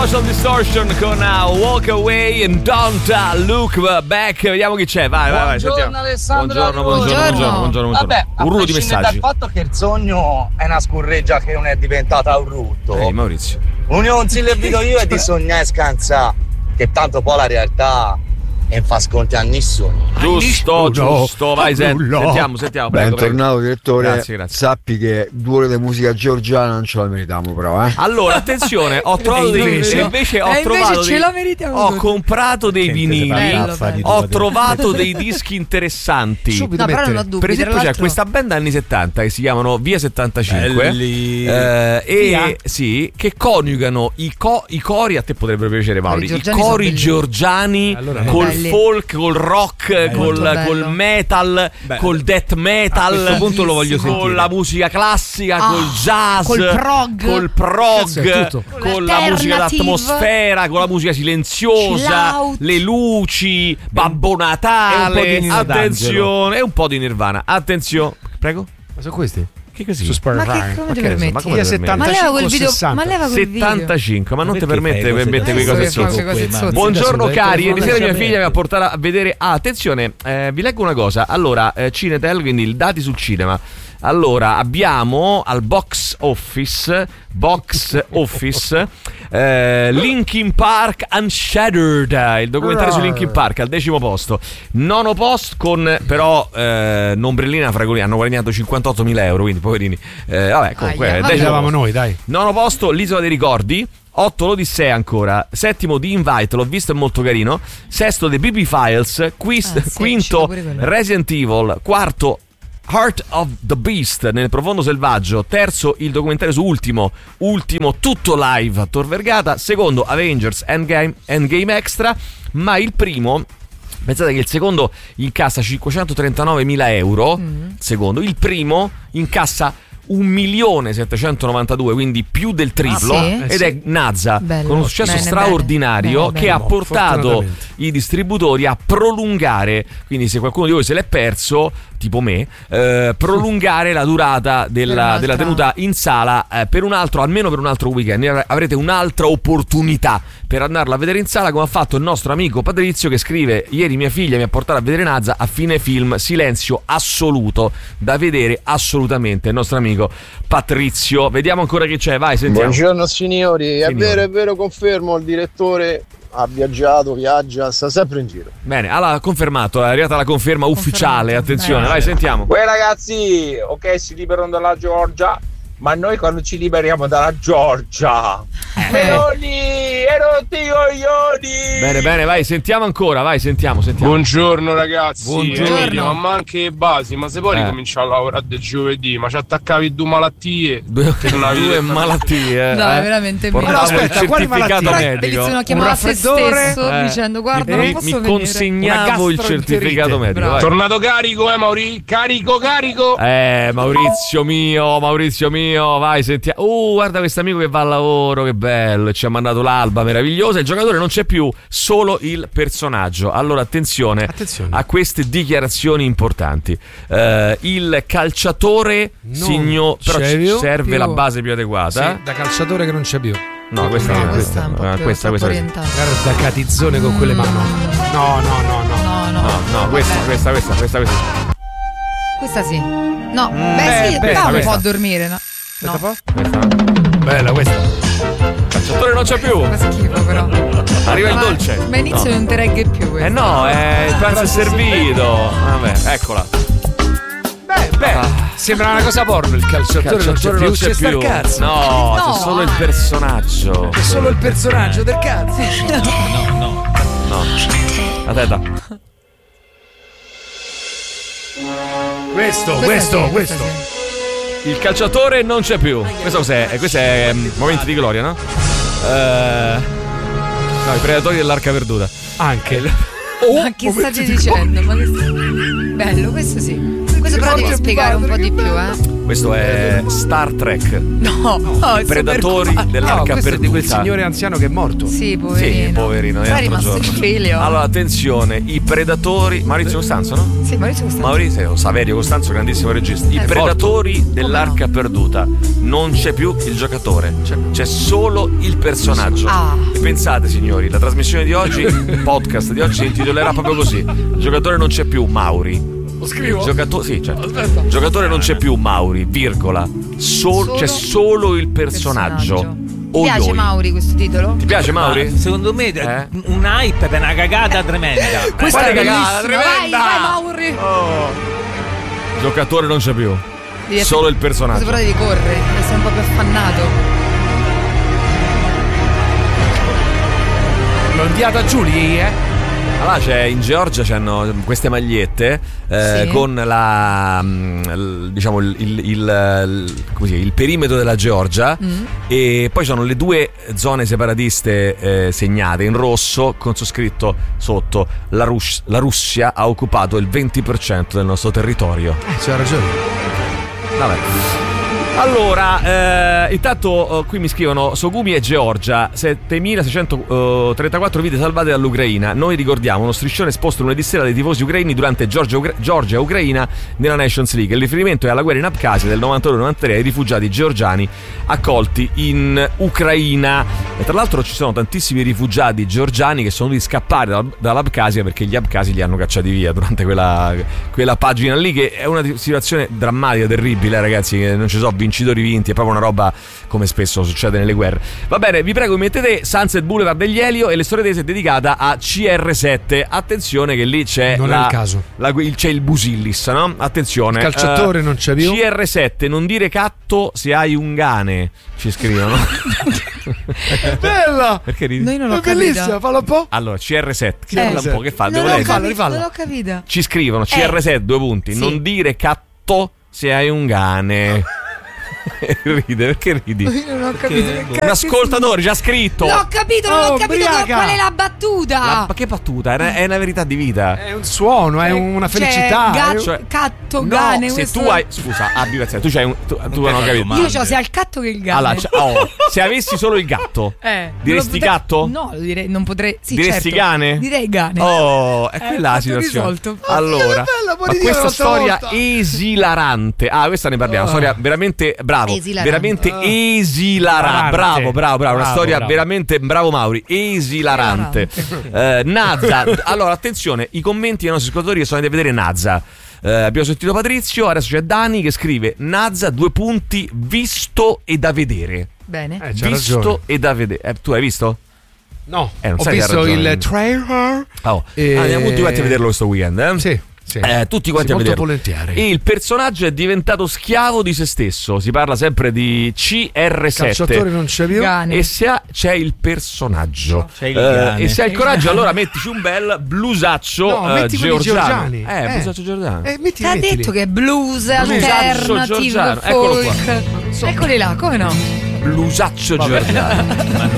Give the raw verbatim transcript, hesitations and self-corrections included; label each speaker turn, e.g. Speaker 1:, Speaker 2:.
Speaker 1: Universal Distortion con uh, Walk Away and Don't uh, Look Back. Vediamo chi c'è. Vai, vai, vai.
Speaker 2: Buongiorno Alessandro.
Speaker 1: Buongiorno, buongiorno, buongiorno, buongiorno, buongiorno.
Speaker 2: Vabbè,
Speaker 1: un rullo di messaggi.
Speaker 2: dal fatto che il sogno è una scurreggia che non è diventata un rutto.
Speaker 1: Ehi, Maurizio.
Speaker 2: Un consiglio che vi do io è di sognare e scansare, che tanto poi la realtà non fa sconti a nessuno.
Speaker 1: Giusto, giusto. Vai, senti, sentiamo, sentiamo. Prego,
Speaker 3: Bentornato,
Speaker 1: prego.
Speaker 3: direttore.
Speaker 1: Grazie, grazie.
Speaker 3: Sappi che due ore di musica georgiana non ce la meritiamo, però, eh.
Speaker 1: Allora, attenzione, ho trovato dei invece, invece ho
Speaker 4: eh,
Speaker 1: trovato
Speaker 4: invece ce
Speaker 1: dei,
Speaker 4: la meritiamo
Speaker 1: ho
Speaker 4: tutti.
Speaker 1: comprato dei vinili,
Speaker 4: bello, bello.
Speaker 1: ho trovato dei dischi interessanti.
Speaker 4: No, però non ho dubbi,
Speaker 1: per esempio c'è questa band anni settanta che si chiamano Via settantacinque eh, e sì, che coniugano i, co- i cori, a te potrebbero piacere, Mauri, i cori georgiani allora, col belli. folk, col rock, bello, col, col metal, bello. Col death metal.
Speaker 5: A questo punto lo voglio sentire.
Speaker 1: Con la musica classica,
Speaker 4: ah,
Speaker 1: col jazz,
Speaker 4: col prog,
Speaker 1: col prog, con la musica d'atmosfera, con la musica silenziosa, le luci, Babbo Natale. Attenzione, è un po' di Nirvana. Attenzione, prego.
Speaker 5: Ma sono questi?
Speaker 1: Che così?
Speaker 5: Su Spotify.
Speaker 4: Ma che, come ti permetti?
Speaker 1: Ma come
Speaker 4: settantacinque, ma leva quel video, ma leva quel
Speaker 1: settantacinque, ma non ti permette
Speaker 5: di
Speaker 1: mettere quei cose sotto. Buongiorno cari, ieri sera mia figlia mi ha portato a vedere. Ah, attenzione, eh, vi leggo una cosa. Allora, eh, Cinetel, quindi i dati sul cinema. Allora, abbiamo al box office box office eh, Linkin Park Unshattered, il documentario su Linkin Park al decimo posto. Nono posto con però eh, Nombrellina Fragolina hanno guadagnato cinquantottomila euro, quindi poverini. Eh, vabbè, comunque
Speaker 5: ah, yeah, eravamo noi, dai.
Speaker 1: Nono posto l'Isola dei Ricordi. Otto l'Odissea ancora. Settimo The Invite, l'ho visto, è molto carino. Sesto The B B Files. Quist- ah, sì, quinto Resident Evil. Quarto Heart of the Beast nel profondo selvaggio. Terzo il documentario su Ultimo Ultimo tutto live a Tor Vergata. Secondo Avengers Endgame, Endgame Extra. Ma il primo, pensate che il secondo incassa cinquecentotrentanove euro mm. Secondo, il primo incassa un milione settecentonovantadue, quindi più del triplo, ah, sì? Ed è Nazza, bello, con un successo bene, straordinario bene, che bene, ha portato i distributori a prolungare, quindi se qualcuno di voi se l'è perso, tipo me, eh, prolungare la durata della, della tenuta in sala eh, per un altro, almeno per un altro weekend. Avrete un'altra opportunità per andarla a vedere in sala, come ha fatto il nostro amico Patrizio, che scrive: ieri mia figlia mi ha portato a vedere Nazza, a fine film silenzio assoluto, da vedere assolutamente. Il nostro amico Patrizio. Vediamo ancora chi c'è, vai, sentiamo.
Speaker 6: Buongiorno signori, è
Speaker 1: Signori.
Speaker 6: vero, è vero, confermo, il direttore ha viaggiato, viaggia, sta sempre in giro.
Speaker 1: Bene, allora confermato, è arrivata la conferma ufficiale, attenzione, vai, sentiamo.
Speaker 7: Uè ragazzi, ok, si liberano dalla Georgia, ma noi quando ci liberiamo dalla Georgia? Meloni, ero ti coglioni!
Speaker 1: Bene, bene, vai, sentiamo ancora, vai, sentiamo, sentiamo.
Speaker 8: Buongiorno ragazzi.
Speaker 1: Buongiorno.
Speaker 8: Emilio, ma anche le basi, ma se poi
Speaker 1: eh.
Speaker 8: ricominciare a lavorare del giovedì, ma ci attaccavi due malattie.
Speaker 1: Due, due malattie.
Speaker 4: No,
Speaker 1: eh.
Speaker 4: è veramente
Speaker 1: Portavo
Speaker 4: no,
Speaker 1: aspetta, il certificato medico.
Speaker 4: Bellissimo, chiamava se stesso eh. dicendo guarda,
Speaker 1: mi,
Speaker 4: non posso
Speaker 1: mi
Speaker 4: venire.
Speaker 1: consegnavo il certificato medico. Vai.
Speaker 8: Tornato carico, eh Mauri? Carico, carico.
Speaker 1: Eh, Maurizio mio, Maurizio mio, vai, sentiamo. Uh, guarda questo amico che va al lavoro, che bello, ci ha mandato l'alba meravigliosa. Il giocatore non c'è più, solo il personaggio. Allora attenzione, attenzione. a queste dichiarazioni importanti. Uh, il calciatore signor, però ci serve più. la base più adeguata.
Speaker 5: Sì, da calciatore che non c'è più.
Speaker 1: No, questa
Speaker 4: no,
Speaker 1: no,
Speaker 4: questa,
Speaker 1: questa,
Speaker 4: più,
Speaker 1: questa, questa,
Speaker 5: questa. Guarda Catizzone con quelle mani. No, no, no, no.
Speaker 4: No, no,
Speaker 1: no, no questa, questa, questa, questa, questa.
Speaker 4: Questa sì. No,
Speaker 1: mm,
Speaker 4: beh, sì,
Speaker 1: beh,
Speaker 4: però un
Speaker 1: questa.
Speaker 4: po' a dormire, no? No.
Speaker 1: Questa.
Speaker 5: Bella questa.
Speaker 1: Calciatore non c'è più.
Speaker 4: Fa schifo però.
Speaker 1: Arriva il dolce.
Speaker 4: Ma inizio
Speaker 1: no.
Speaker 4: non te regge più questo.
Speaker 1: Eh no, è il pranzo è servito. Vabbè, eccola.
Speaker 5: Beh, beh, ah. sembra una cosa porno il calciatore,
Speaker 1: il calciatore
Speaker 5: non c'è più,
Speaker 1: non c'è
Speaker 5: c'è
Speaker 1: più. No, no, c'è solo il personaggio.
Speaker 5: C'è solo il personaggio del cazzo.
Speaker 1: No, no, no. No. Aspetta.
Speaker 5: Questo, questo, questo.
Speaker 1: Il calciatore non c'è più. Questo cos'è? Questo è um, Momenti di gloria, no? Uh, no, i predatori dell'arca perduta.
Speaker 5: Anche.
Speaker 4: Oh, ma che state dicendo? Ma che... Bello, questo sì. Questo però devi spiegare un po' di più, eh.
Speaker 1: Questo è Star Trek.
Speaker 4: No, no,
Speaker 1: I predatori
Speaker 5: No,
Speaker 1: dell'arca
Speaker 5: questo è di quel
Speaker 1: perduta.
Speaker 5: signore anziano che è morto.
Speaker 4: Sì, poverino.
Speaker 1: Sì, poverino, è
Speaker 4: Poi è
Speaker 1: l'altro
Speaker 4: rimasto
Speaker 1: giorno.
Speaker 4: il figlio.
Speaker 1: Allora, attenzione, i predatori. Maurizio Costanzo, no?
Speaker 4: Sì, Maurizio Costanzo.
Speaker 1: Maurizio Saverio Costanzo, grandissimo regista. I
Speaker 4: Eh,
Speaker 1: predatori dell'arca
Speaker 4: no?
Speaker 1: perduta. Non c'è più il giocatore, c'è, c'è solo il personaggio.
Speaker 4: Ah.
Speaker 1: E pensate, signori, la trasmissione di oggi, il podcast di oggi si intitolerà proprio così: il giocatore non c'è più, Mauri.
Speaker 5: Lo scrivo?
Speaker 1: Giocato- sì, certo.
Speaker 5: Aspetta.
Speaker 1: Giocatore non c'è più, Mauri, virgola. Sol-
Speaker 4: Solo
Speaker 1: c'è solo il personaggio.
Speaker 4: Ti
Speaker 1: Oi,
Speaker 4: piace
Speaker 1: oi.
Speaker 4: Mauri questo titolo?
Speaker 1: Ti piace, Mauri?
Speaker 9: Ma secondo me
Speaker 1: Eh?
Speaker 9: un hype per una cagata tremenda.
Speaker 1: Questa è cagata
Speaker 4: Vai,
Speaker 1: tremenda.
Speaker 4: vai Mauri.
Speaker 1: Giocatore non c'è più.
Speaker 4: Devi
Speaker 1: Solo il
Speaker 4: Questo
Speaker 1: personaggio.
Speaker 4: però devi correre, devi essere un po' più affannato.
Speaker 5: L'ondiata Giulia, eh?
Speaker 1: Allora c'è in Georgia c'hanno queste magliette eh,
Speaker 4: Sì.
Speaker 1: con la mm, l- diciamo il, il, il, il- come si dice, il perimetro della Georgia
Speaker 4: Mm.
Speaker 1: e poi sono le due zone separatiste eh, segnate in rosso con su scritto sotto la, Rus- la Russia ha occupato il venti per cento del nostro territorio.
Speaker 5: Eh, c'ha ragione.
Speaker 1: Vabbè. Allora, eh, intanto eh, qui mi scrivono Sogumi e Georgia, settemilaseicentotrentaquattro vite salvate dall'Ucraina. Noi ricordiamo uno striscione esposto lunedì sera dai tifosi ucraini durante Georgia- Georgia-Ucraina nella Nations League. Il riferimento è alla guerra in Abkhazia del novantadue novantatré ai rifugiati georgiani accolti in Ucraina. E tra l'altro ci sono tantissimi rifugiati georgiani che sono dovuti scappare dal- dall'Abkhazia perché gli abkhasi li hanno cacciati via durante quella, quella pagina lì, che è una situazione drammatica, terribile, ragazzi, che non ci sono vincitori vinti, è proprio una roba come spesso succede nelle guerre. Va bene, vi prego, mettete Sunset Boulevard degli Elio e le storie tese è dedicata a C R sette. Attenzione che lì c'è
Speaker 5: Non è
Speaker 1: la,
Speaker 5: il caso.
Speaker 1: la- il- c'è il Busillis, no? Attenzione.
Speaker 5: Il calciatore
Speaker 1: eh,
Speaker 5: non c'è più.
Speaker 1: C R sette, non dire catto se hai un cane, ci scrivono.
Speaker 5: Bella!
Speaker 1: Perché ridi?
Speaker 4: Noi non l'ho
Speaker 5: È bellissima,
Speaker 4: capita.
Speaker 5: fallo un po'.
Speaker 1: Allora, C R sette,
Speaker 4: Eh.
Speaker 1: parla un po', che fa?
Speaker 4: Non
Speaker 1: Devo
Speaker 4: l'ho
Speaker 1: leggere.
Speaker 5: Rifalla,
Speaker 4: capita,
Speaker 5: rifalla.
Speaker 4: non l'ho capita.
Speaker 1: Ci scrivono C R sette, due punti,
Speaker 4: sì.
Speaker 1: non dire catto se hai un cane. Ride, perché ridi?
Speaker 4: Io non ho capito. che
Speaker 1: Un
Speaker 4: cazzo
Speaker 1: ascoltatore ci ha scritto.
Speaker 4: L'ho capito, non
Speaker 5: Oh,
Speaker 4: ho capito
Speaker 5: ubriaca.
Speaker 4: qual è la battuta.
Speaker 1: La- ma che battuta? È una, è una verità di vita.
Speaker 5: È un suono, è una felicità.
Speaker 4: Cioè,
Speaker 5: è un-
Speaker 4: gatto,
Speaker 1: Cioè-
Speaker 4: catto,
Speaker 1: No,
Speaker 4: cane.
Speaker 1: se
Speaker 4: questo-
Speaker 1: tu hai. Scusa, abbi pazienza, tu c'hai un. Tu, tu non ho capito.
Speaker 4: Io c'ho sia il catto che il gatto.
Speaker 1: Allora, c'è- oh, se avessi solo il gatto,
Speaker 4: Eh,
Speaker 1: diresti
Speaker 4: non lo potrei-
Speaker 1: gatto?
Speaker 4: No, lo direi, non potrei. Sì,
Speaker 1: diresti
Speaker 4: certo.
Speaker 1: cane?
Speaker 4: Direi cane.
Speaker 1: Oh, è
Speaker 4: Eh,
Speaker 1: quella la
Speaker 4: fatto
Speaker 1: situazione.
Speaker 4: risolto.
Speaker 1: Allora,
Speaker 5: Oddio, che bella, puoi
Speaker 1: ma
Speaker 5: ridire
Speaker 1: questa
Speaker 5: un'altra
Speaker 1: storia
Speaker 5: volta.
Speaker 1: esilarante. Ah, questa ne parliamo. Una storia veramente bravo.
Speaker 4: Esilarante.
Speaker 1: Veramente
Speaker 5: Ah.
Speaker 1: esilarante. Bravo, bravo, bravo. Una
Speaker 5: Bravo,
Speaker 1: storia
Speaker 5: bravo.
Speaker 1: veramente bravo, Mauri. Esilarante. Eh, Nazza. Allora, attenzione, i commenti dei nostri ascoltatori che sono andati a vedere Nazza. Eh, abbiamo sentito Patrizio, adesso c'è Dani che scrive Nazza, due punti, visto e da vedere.
Speaker 4: Bene.
Speaker 5: Eh, c'ha
Speaker 1: Visto
Speaker 5: ragione.
Speaker 1: e da vedere. Eh, tu hai visto?
Speaker 5: No,
Speaker 1: Eh, non
Speaker 5: ho
Speaker 1: sai che ha
Speaker 5: visto
Speaker 1: ragione.
Speaker 5: il trailer.
Speaker 1: Oh,
Speaker 5: E-
Speaker 1: andiamo tutti quanti a vederlo questo weekend, eh?
Speaker 5: Sì, sì.
Speaker 1: Eh, tutti quanti
Speaker 5: Sì,
Speaker 1: a
Speaker 5: molto
Speaker 1: vederlo.
Speaker 5: volentieri.
Speaker 1: E il personaggio è diventato schiavo di se stesso. Si parla sempre di C R sette.
Speaker 5: Calciatore non c'è più.
Speaker 4: Cane.
Speaker 1: E se ha, c'è il personaggio.
Speaker 9: C'è il
Speaker 1: Eh,
Speaker 9: cane.
Speaker 1: e se hai il
Speaker 4: C'è il
Speaker 1: coraggio,
Speaker 4: cane.
Speaker 1: allora mettici un bel blusaccio
Speaker 5: No,
Speaker 1: eh,
Speaker 5: metti quelli
Speaker 1: georgiano.
Speaker 5: georgiani.
Speaker 1: Eh,
Speaker 5: Eh.
Speaker 1: blusaccio georgiano.
Speaker 5: Eh, metti,
Speaker 4: Ti ha
Speaker 5: mettili.
Speaker 4: detto che è blues,
Speaker 1: Blusaccio
Speaker 4: alternative,
Speaker 1: georgiano. Eccolo qua.
Speaker 4: folk. Eccoli là, come no?
Speaker 1: Blusaccio georgiano.
Speaker 9: Ma non